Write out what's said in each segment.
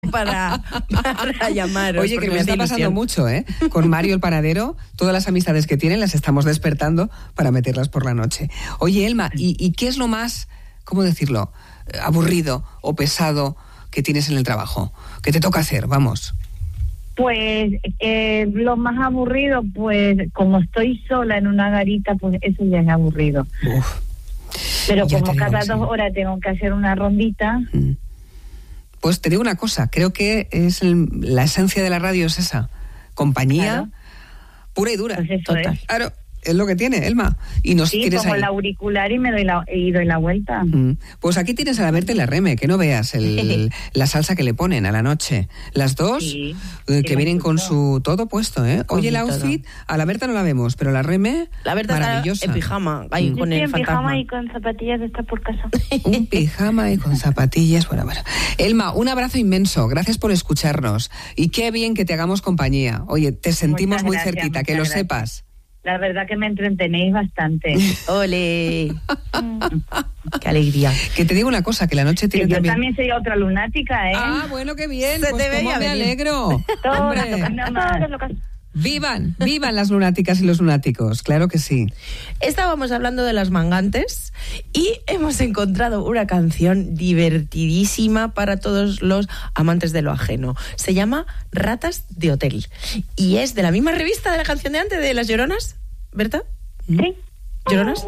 para llamaros. Oye, que me está pasando mucho, ¿eh? Con Mario el panadero, todas las amistades que tienen las estamos despertando para meterlas por la noche. Oye, Elma, ¿y qué es lo más, cómo decirlo, aburrido o pesado que tienes en el trabajo? ¿Qué te toca hacer? Vamos. Pues lo más aburrido, pues como estoy sola en una garita, pues eso ya es aburrido. Uf. Pero Ya como te digo, cada sí. 2 horas tengo que hacer una rondita. Pues te digo una cosa, creo que es la esencia de la radio es esa, compañía Claro. pura y dura. Pues eso Total. es. Claro, es lo que tiene, Elma. Y nos Sí, tienes como ahí. el auricular y doy la vuelta. Pues aquí tienes a la Berta y la Reme, que no veas la salsa que le ponen a la noche. Las dos, Sí, que sí, vienen lo con escucho. su todo puesto, ¿eh? Con Oye, el todo. outfit, a la Berta no la vemos, pero la Reme, La verdad está maravillosa. en pijama, ahí Yo con estoy el en fantasma. pijama y con zapatillas de estar por casa. Un pijama y con zapatillas. Bueno. Elma, un abrazo inmenso. Gracias por escucharnos. Y qué bien que te hagamos compañía. Oye, te sentimos Muchas muy gracias, cerquita, que muchas lo gracias. sepas. La verdad que me entretenéis bastante. ¡Ole! ¡Qué alegría! Que te digo una cosa, que la noche Que tiene yo también soy otra lunática, ¿eh? Ah, bueno, qué bien. Se Pues te veía cómo me venir. alegro. Todas Hombre. locas, nada más. Vivan las lunáticas y los lunáticos, claro que sí. Estábamos hablando de las mangantes y hemos encontrado una canción divertidísima para todos los amantes de lo ajeno. Se llama Ratas de Hotel y es de la misma revista de la canción de antes, de Las Lloronas, ¿Berta? Sí. ¿Lloronas?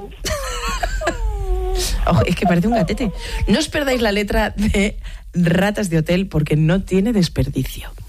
Ojo, es que parece un gatete. No os perdáis la letra de Ratas de Hotel porque no tiene desperdicio.